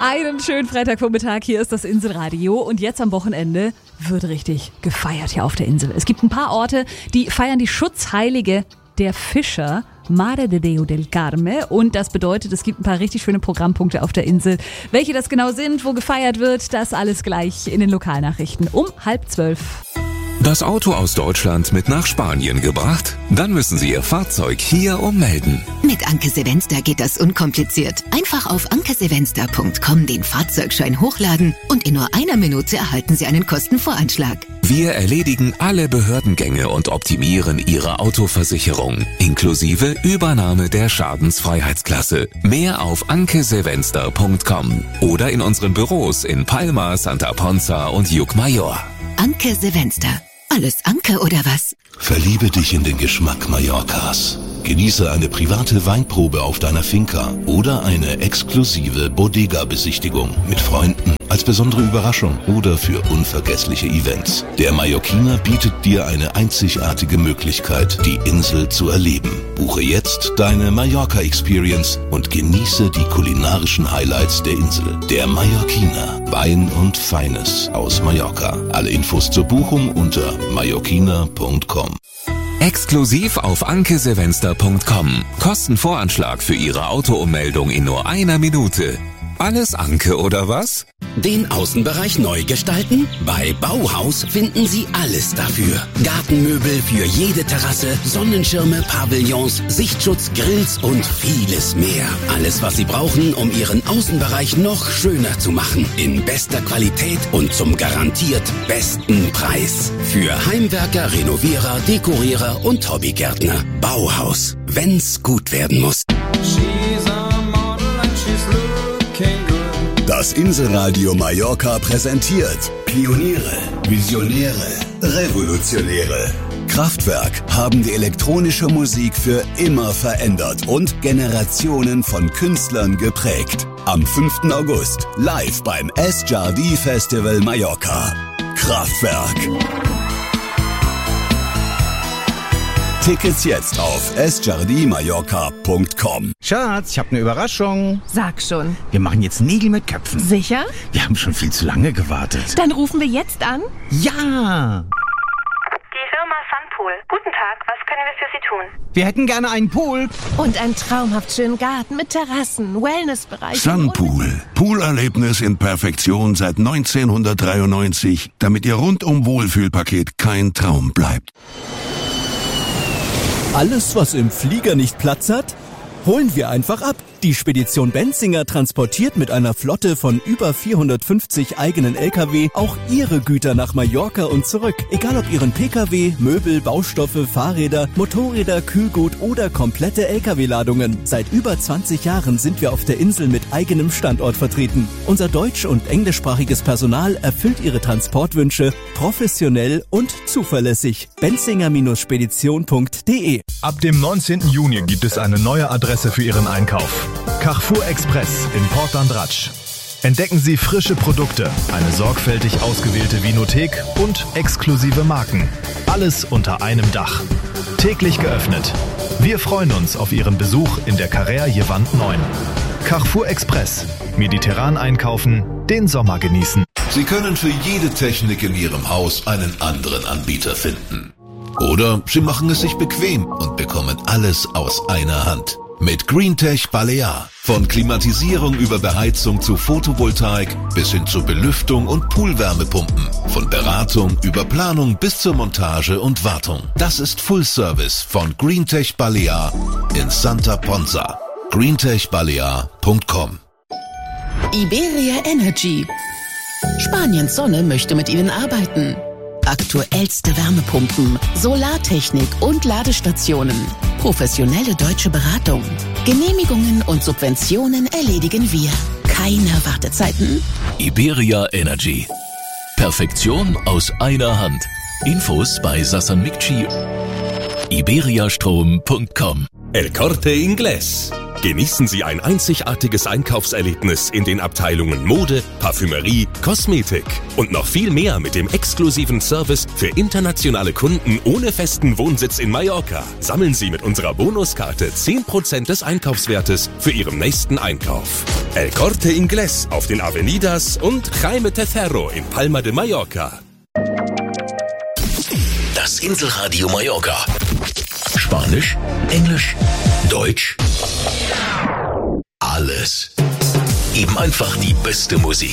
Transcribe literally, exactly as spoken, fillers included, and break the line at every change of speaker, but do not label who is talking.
Einen schönen Freitagvormittag, hier ist das Inselradio und jetzt am Wochenende wird richtig gefeiert hier auf der Insel. Es gibt ein paar Orte, die feiern die Schutzheilige der Fischer, Mare de Deo del Carme, und das bedeutet, es gibt ein paar richtig schöne Programmpunkte auf der Insel. Welche das genau sind, wo gefeiert wird, das alles gleich in den Lokalnachrichten um halb zwölf.
Das Auto aus Deutschland mit nach Spanien gebracht? Dann müssen Sie Ihr Fahrzeug hier ummelden.
Mit Anke Sevenster geht das unkompliziert. Einfach auf anke sevenster punkt com den Fahrzeugschein hochladen und in nur einer Minute erhalten Sie einen Kostenvoranschlag.
Wir erledigen alle Behördengänge und optimieren Ihre Autoversicherung, inklusive Übernahme der Schadensfreiheitsklasse. Mehr auf anke sevenster punkt com oder in unseren Büros in Palma, Santa Ponza und Llucmajor.
Anke Sevenster. Alles Anke oder was?
Verliebe dich in den Geschmack Mallorcas. Genieße eine private Weinprobe auf deiner Finca oder eine exklusive Bodega-Besichtigung mit Freunden als besondere Überraschung oder für unvergessliche Events. Der Mallorquiner bietet dir eine einzigartige Möglichkeit, die Insel zu erleben. Buche jetzt deine Mallorca-Experience und genieße die kulinarischen Highlights der Insel. Der Mallorquiner. Wein und Feines aus Mallorca. Alle Infos zur Buchung unter mallorquiner punkt com.
Exklusiv auf anke sevenster punkt com. Kostenvoranschlag für Ihre Autoummeldung in nur einer Minute. Alles Anke oder was?
Den Außenbereich neu gestalten? Bei Bauhaus finden Sie alles dafür. Gartenmöbel für jede Terrasse, Sonnenschirme, Pavillons, Sichtschutz, Grills und vieles mehr. Alles, was Sie brauchen, um Ihren Außenbereich noch schöner zu machen. In bester Qualität und zum garantiert besten Preis. Für Heimwerker, Renovierer, Dekorierer und Hobbygärtner. Bauhaus. Wenn's gut werden muss.
Das Inselradio Mallorca präsentiert Pioniere, Visionäre, Revolutionäre. Kraftwerk haben die elektronische Musik für immer verändert und Generationen von Künstlern geprägt. Am fünften August live beim Es Jardí Festival Mallorca. Kraftwerk. Tickets jetzt auf es jardí mallorca punkt com.
Schatz, ich habe eine Überraschung.
Sag schon.
Wir machen jetzt Nägel mit Köpfen.
Sicher?
Wir haben schon viel zu lange gewartet.
Dann rufen wir jetzt an.
Ja!
Die Firma Sunpool. Guten Tag, was können wir für Sie tun?
Wir hätten gerne einen Pool.
Und einen traumhaft schönen Garten mit Terrassen, Wellnessbereich.
Sunpool. Poolerlebnis in Perfektion seit neunzehnhundertdreiundneunzig, damit Ihr rundum Wohlfühlpaket kein Traum bleibt.
Alles, was im Flieger nicht Platz hat, holen wir einfach ab. Die Spedition Benzinger transportiert mit einer Flotte von über vierhundertfünfzig eigenen L K W auch Ihre Güter nach Mallorca und zurück. Egal ob Ihren P K W, Möbel, Baustoffe, Fahrräder, Motorräder, Kühlgut oder komplette L K W-Ladungen. Seit über zwanzig Jahren sind wir auf der Insel mit eigenem Standort vertreten. Unser deutsch- und englischsprachiges Personal erfüllt Ihre Transportwünsche professionell und zuverlässig. benzinger Spedition punkt de.
Ab dem neunzehnten Juni gibt es eine neue Adresse für Ihren Einkauf. Carrefour Express in Port d'Andratx. Entdecken Sie frische Produkte, eine sorgfältig ausgewählte Vinothek und exklusive Marken. Alles unter einem Dach. Täglich geöffnet. Wir freuen uns auf Ihren Besuch in der Carrère Jevant neun. Carrefour Express. Mediterran einkaufen, den Sommer genießen.
Sie können für jede Technik in Ihrem Haus einen anderen Anbieter finden. Oder Sie machen es sich bequem und bekommen alles aus einer Hand. Mit Greentech Balear. Von Klimatisierung über Beheizung zu Photovoltaik bis hin zur Belüftung und Poolwärmepumpen. Von Beratung über Planung bis zur Montage und Wartung. Das ist Full Service von Greentech Balear in Santa Ponza. greentech balear punkt com.
Iberia Energy. Spaniens Sonne möchte mit Ihnen arbeiten. Aktuellste Wärmepumpen, Solartechnik und Ladestationen. Professionelle deutsche Beratung. Genehmigungen und Subventionen erledigen wir. Keine Wartezeiten.
Iberia Energy. Perfektion aus einer Hand. Infos bei Sassan Mikci. iberiastrom punkt com.
El Corte Inglés. Genießen Sie ein einzigartiges Einkaufserlebnis in den Abteilungen Mode, Parfümerie, Kosmetik und noch viel mehr mit dem exklusiven Service für internationale Kunden ohne festen Wohnsitz in Mallorca. Sammeln Sie mit unserer Bonuskarte zehn Prozent des Einkaufswertes für Ihren nächsten Einkauf. El Corte Inglés auf den Avenidas und Jaime Tercero in Palma de Mallorca.
Das Inselradio Mallorca. Spanisch, Englisch, Deutsch. Alles. Eben einfach die beste Musik.